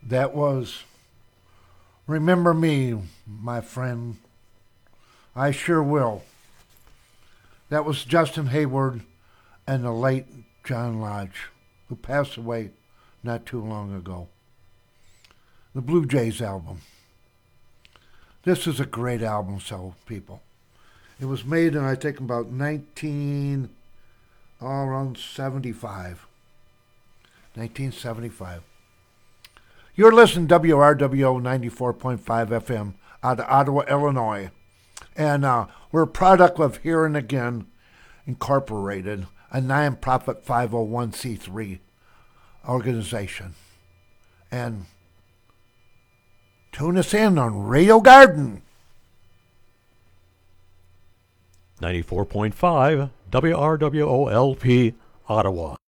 That was Remember Me, my friend. I sure will. That was Justin Hayward and the late John Lodge, who passed away not too long ago. The Blue Jays album. This is a great album, so people. It was made in, I think, about around 75. 1975. You're listening to WRWO 94.5 FM out of Ottawa, Illinois. And we're a product of Here and Again Incorporated, a non-profit 501c3 organization. And tune us in on Radio Garden. 94.5 WRWOLP, Ottawa.